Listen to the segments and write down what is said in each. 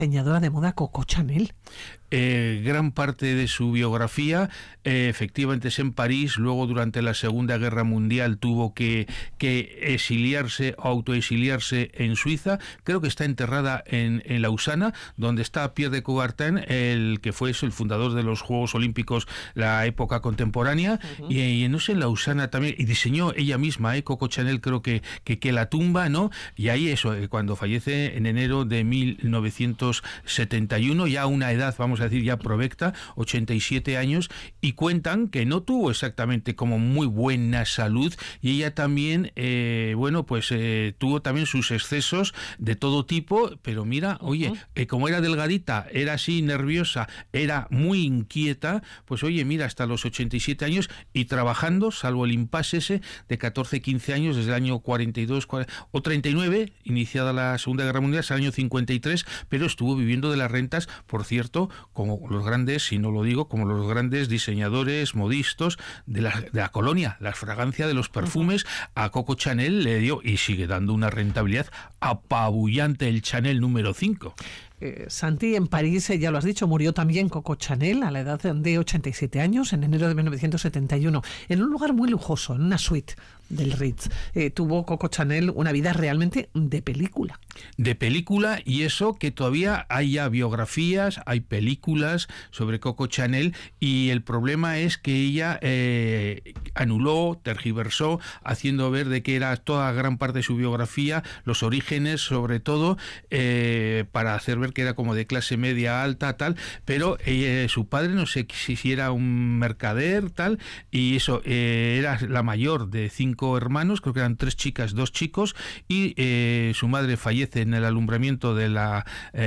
diseñadora de moda Coco Chanel. Gran parte de su biografía efectivamente es en París. Luego, durante la Segunda Guerra Mundial, tuvo que exiliarse o autoexiliarse en Suiza. Creo que está enterrada en Lausana, donde está Pierre de Coubertin, el que fue el fundador de los Juegos Olímpicos, la época contemporánea. Y no sé, en Lausana también, y diseñó ella misma, Coco Chanel, creo que la tumba, ¿no? Y ahí eso, cuando fallece en enero de 1971, ya a una edad, vamos a decir, ya provecta, 87 años, y cuentan que no tuvo exactamente como muy buena salud, y ella también, tuvo también sus excesos de todo tipo, pero mira, oye, como era delgadita, era así nerviosa, era muy inquieta, pues oye, mira, hasta los 87 años, y trabajando, salvo el impasse ese de 14-15 años, desde el año 42 o 39, iniciada la Segunda Guerra Mundial, hasta el año 53, pero estuvo viviendo de las rentas, por cierto, como los grandes, si no lo digo, como los grandes diseñadores, modistas de la colonia. La fragancia de los perfumes a Coco Chanel le dio, y sigue dando, una rentabilidad apabullante, el Chanel número 5. Santi, en París, ya lo has dicho, murió también Coco Chanel a la edad de 87 años, en enero de 1971, en un lugar muy lujoso, en una suite del Ritz. Tuvo Coco Chanel una vida realmente de película. De película, y eso que todavía hay ya biografías, hay películas sobre Coco Chanel, y el problema es que ella anuló, tergiversó, haciendo ver de que era toda gran parte de su biografía, los orígenes sobre todo, para hacer ver que era como de clase media alta, tal, pero su padre, no sé si era un mercader, tal, y eso, era la mayor de 5 hermanos, creo que eran 3 chicas, 2 chicos, y su madre fallece en el alumbramiento de la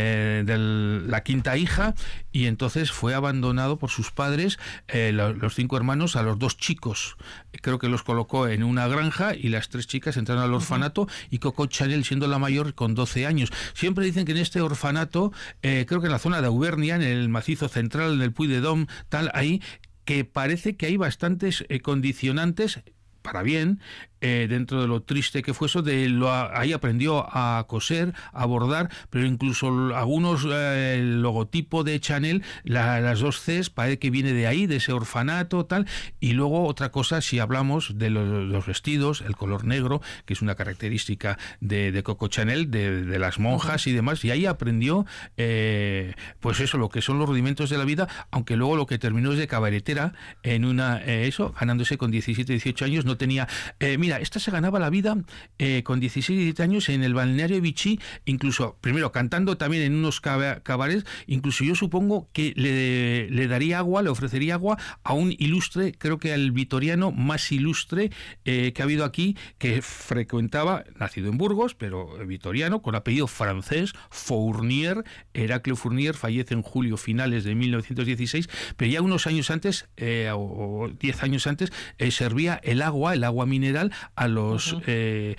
quinta hija, y entonces fue abandonado por sus padres, los 5 hermanos, a los 2 chicos. Creo que los colocó en una granja, y las 3 chicas entraron al orfanato, y Coco Chanel, siendo la mayor, con 12 años. Siempre dicen que en este orfanato, creo que en la zona de Auvernia, en el macizo central, en el Puy-de-Dôme, tal, ahí, que parece que hay bastantes condicionantes para bien, dentro de lo triste que fue eso, ahí aprendió a coser, a bordar, pero incluso algunos, el logotipo de Chanel, las 2 Cs, parece que viene de ahí, de ese orfanato, tal. Y luego otra cosa, si hablamos de los vestidos, el color negro, que es una característica de Coco Chanel, de las monjas y demás, y ahí aprendió, pues eso, lo que son los rudimentos de la vida, aunque luego lo que terminó es de cabaretera, en ganándose con 17, 18 años, no tenía... mira, esta se ganaba la vida con 16 y 17 años en el balneario de Vichy, incluso, primero, cantando también en unos cabarets, incluso yo supongo que le daría agua, le ofrecería agua a un ilustre, creo que al vitoriano más ilustre que ha habido aquí, que frecuentaba, nacido en Burgos, pero vitoriano, con apellido francés, Fournier, Heraclio Fournier, fallece en julio finales de 1916, pero ya unos años antes, o 10 años antes, servía el agua mineral a los que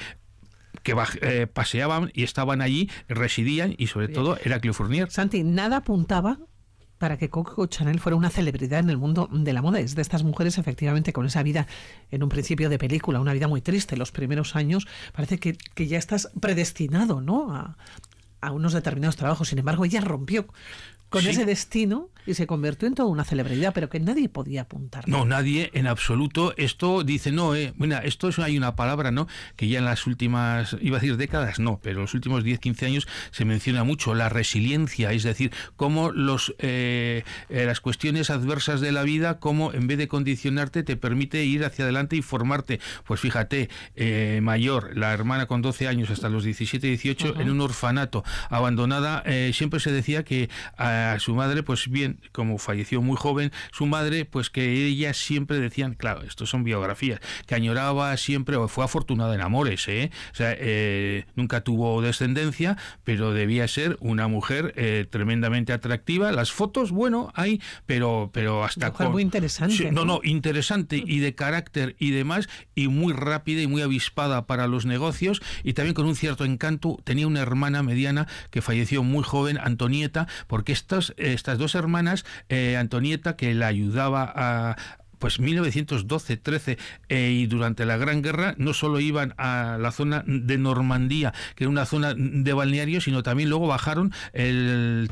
paseaban y estaban allí, residían, y sobre todo Heraclio Fournier. Santi, nada apuntaba para que Coco Chanel fuera una celebridad en el mundo de la moda. Es de estas mujeres, efectivamente, con esa vida en un principio de película, una vida muy triste. Los primeros años parece que ya estás predestinado, ¿no?, a unos determinados trabajos. Sin embargo, ella rompió con ese destino y se convirtió en toda una celebridad, pero que nadie podía apuntar. No, nadie en absoluto. Esto dice, mira, hay una palabra, ¿no?, que ya en las últimas, iba a decir décadas, no, pero en los últimos 10-15 años se menciona mucho, la resiliencia, es decir, cómo las cuestiones adversas de la vida, cómo en vez de condicionarte, te permite ir hacia adelante y formarte. Pues fíjate, mayor, la hermana con 12 años hasta los 17-18, en un orfanato, abandonada. Siempre se decía que a su madre, pues bien, como falleció muy joven, su madre, pues que ella siempre decían, claro, estos son biografías, que añoraba siempre, o fue afortunada en amores, o sea, nunca tuvo descendencia, pero debía ser una mujer tremendamente atractiva. Las fotos, bueno, hay, pero hasta... Mujer muy interesante. Sí, no, interesante, y de carácter y demás, y muy rápida y muy avispada para los negocios, y también con un cierto encanto. Tenía una hermana mediana que falleció muy joven, Antonieta, porque estas 2 hermanas, Antonieta, que la ayudaba a... pues 1912-13, y durante la Gran Guerra no solo iban a la zona de Normandía, que era una zona de balneario, sino también luego bajaron el